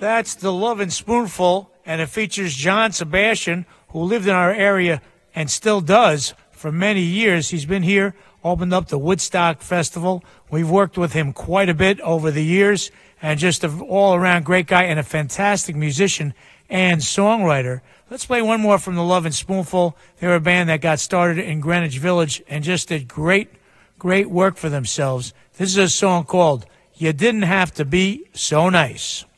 That's The Lovin' Spoonful, and it features John Sebastian, who lived in our area and still does for many years. He's been here, opened up the Woodstock Festival. We've worked with him quite a bit over the years, and just an all-around great guy and a fantastic musician and songwriter. Let's play one more from The Lovin' Spoonful. They're a band that got started in Greenwich Village and just did great work for themselves. This is a song called You Didn't Have to Be So Nice.